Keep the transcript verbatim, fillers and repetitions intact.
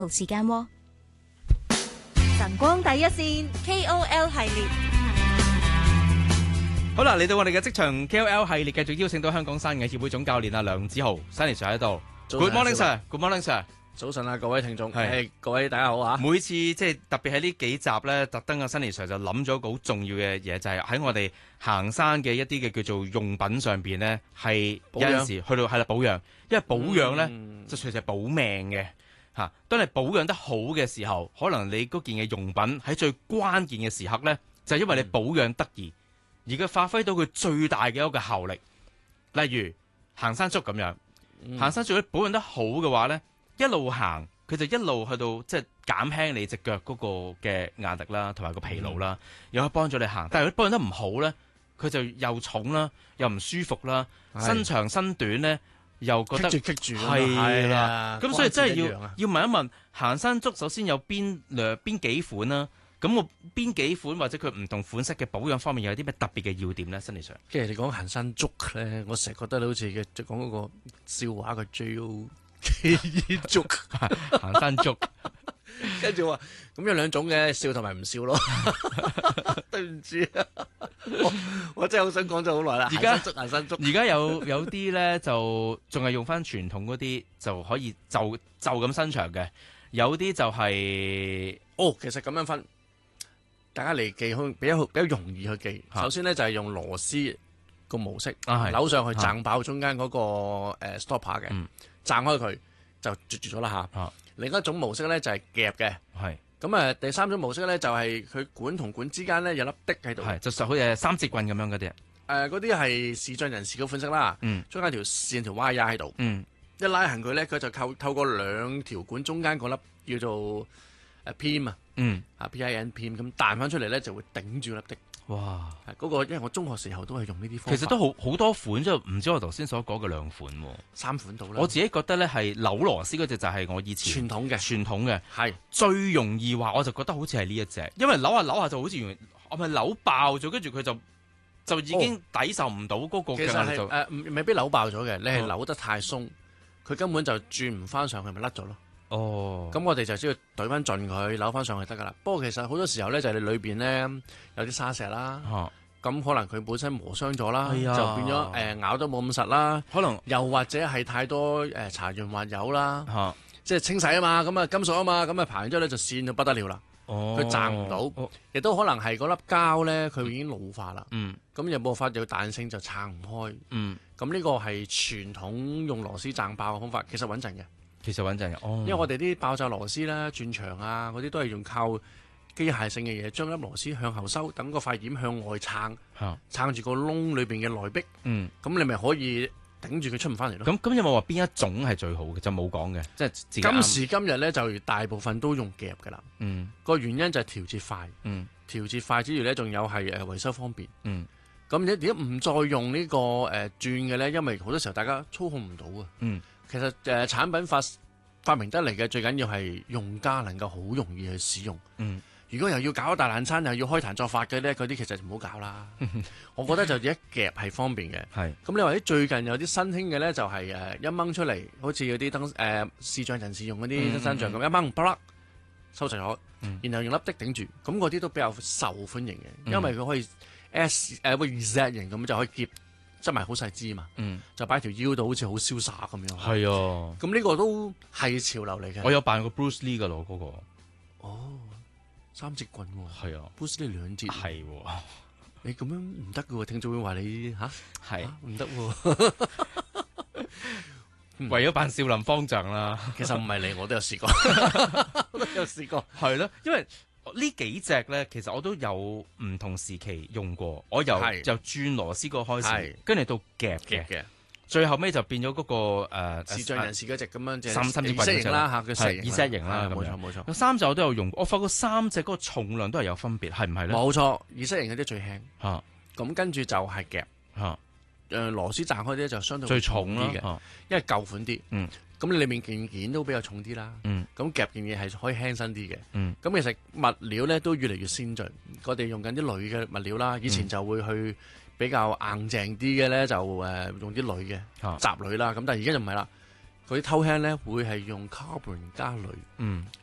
時間喎。 晨光第一線 K O L 系列， 好啦，嚟到我哋嘅職場 K O L 系列，繼續邀請到香港山藝協會總教練啊梁梓豪 Sunny Sir 喺度。Good morning sir，Good morning sir。 早晨啊，各位聽眾， 係係各位大家好啊！ 每次即係特別喺呢幾集咧，特登阿 Sunny Sir 就諗咗個好重要嘅嘢，就係、是、喺我哋行山嘅一啲嘅叫做用品上邊咧，係有陣時去到係啦保養，因為保養咧、嗯、就隨時係保命嘅。嚇！當你保養得好嘅時候，可能你嗰件嘅用品喺最關鍵嘅時刻呢，就係、是、因為你保養得宜，而佢發揮到佢最大嘅一個效力。例如行山竹咁樣，嗯、行山竹保養得好嘅話呢，一路行佢就一路去到即係減輕你隻腳嗰個嘅壓力啦，同埋個疲勞啦，又可以幫助你行。但係如果保養得唔好呢，佢就又重啦，又唔舒服啦，身長身短呢。又覺得棘住棘住係啦，咁所以真係要要問一問行山竹首先有邊兩邊幾款啦？咁我邊幾款或者佢唔同款式嘅保養方面有啲咩特別嘅要點咧？Sunny Sir， 其實你講行山竹咧，我成日覺得好似嘅講嗰個笑話嘅 J O K E 竹行山竹， 跟住話咁有兩種嘅笑同埋唔笑咯。對唔住啊，我我真係好想講咗好耐啦。而家行山竹， 而家有有啲咧就仲係用翻傳統嗰啲就可以就就咁伸長嘅，有啲就係、是、 哦，其實咁樣分，大家嚟記比較比較容易去記。首先咧就係、是、用螺絲個模式， 啊、 扭上去掙爆中間嗰、那個誒、呃、stopper 嘅，掙、嗯、開佢就絕住咗啦嚇。另一種模式咧就係夾嘅，係咁啊。第三種模式咧就係佢管同管之間咧有粒滴喺度， 係就實好似三節棍咁樣嗰啲。 誒嗰啲係視障人士嘅款式啦，嗯，中間條線條 wire 喺度，嗯，一拉行佢咧，佢就透透過兩條管中間嗰粒叫做誒 pin 啊，嗯，啊 pin pin 咁彈翻出嚟咧就會頂住粒滴。哇！嗰、那個因為我中學時候都係用呢啲方法， 其實都好好多款，即係唔知我頭先所講嘅兩款， 三款到啦。我自己覺得咧係扭螺絲嗰隻就係我以前傳統嘅， 傳統嘅係最容易話，我就覺得好似係呢一隻，因為扭下扭下就好似我咪扭爆咗，跟住佢就就已經抵受唔到嗰個嘅壓力就誒、 呃，未必扭爆咗嘅，你係扭得太鬆，佢、哦、根本就轉唔翻上去，咪甩咗咯。哦，咁我哋就只要懟翻盡佢，扭翻上去得噶啦。不過其實好多時候咧，就係、是、你裏邊咧有啲沙石啦，咁、啊、可能佢本身磨傷咗啦，就變咗誒、呃、咬得冇咁實啦。可能又或者係太多誒搽潤滑油啦，啊、即係清洗啊嘛，咁啊金屬啊嘛，咁啊排完之後咧就跣到不得了啦。哦，佢掙唔到，亦、哦、都可能係嗰粒膠咧佢已經老化啦。嗯，咁有冇法有彈性就撐唔開。嗯，咁呢個係傳統用螺絲掙爆嘅方法，其實穩陣嘅。 其實穩陣嘅，哦， 因為我哋啲爆炸螺絲啦、轉牆啊嗰啲都係用靠機械性嘅嘢，將粒螺絲向後收，等個塊點向外撐，啊、撐住個窿裏邊嘅內壁。嗯，咁你咪可以頂住佢出唔翻嚟咯。咁咁有冇話邊一種係最好嘅？就冇講嘅，即係自己今時今日咧就大部分都用夾噶啦。嗯，個原因就係調節快。嗯，調節快之餘咧，仲有係誒維修方便。嗯，咁而家唔再用、這個呃、呢個誒轉嘅咧，因為好多時候大家操控唔到啊。嗯。其實誒、呃、產品發發明得嚟嘅最緊要係用家能夠好容易去使用。嗯，如果又要搞大爛餐，又要開壇作法嘅咧，嗰啲其實就唔好搞啦。我覺得就一夾係方便嘅。係。咁你話啲最近有啲新興嘅咧，就係、是、誒一掹出嚟，好似嗰啲燈誒視障人士用嗰啲身像咁，一掹啪啦收齊咗，然後用粒滴頂住，咁嗰啲都比較受歡迎嘅、嗯，因為佢可以 S 誒個 Z 型咁就可以夾。執埋好細支嘛，嗯、就擺條腰度好似好瀟灑咁樣。係啊，咁呢個都係潮流嚟嘅。 我有扮過 Bruce Lee 噶咯，嗰、那個。 哦，三節棍喎。係啊 ，Bruce Lee 兩節。 係喎、啊， 你咁樣唔得嘅喎，聽眾會話你吓？係唔得喎。 為咗扮少林方丈啦， 其實唔係你，我都有試過，我都有試過。 係咯，因為。呢幾隻咧，其實我都有唔同時期用過。我由就轉螺絲個開始，跟住到夾嘅，最後尾就變咗嗰、那個誒視障人士嗰隻咁樣，即係三三節棍嗰隻啦嚇，佢係二 set 型啦， 冇錯冇錯。 有三隻我都有用過，我發覺三隻嗰個重量都係有分別，係唔係咧？ 冇錯，二 set 型嗰啲最輕嚇，咁跟住就係夾嚇，誒螺絲掙開啲就相對最重啲嘅，因為舊款啲。嗯。咁你裏面件件都比較重啲啦，咁、嗯、夾件嘢係可以輕身啲嘅。咁、嗯、其實物料咧都越嚟越先進，我哋用緊啲鋁嘅物料啦，以前就會去比較硬淨啲嘅咧，就誒用啲鋁嘅雜鋁啦。咁但係而家就唔係啦， 嗰啲偷輕咧會係用 carbon 加鋁。 嗯。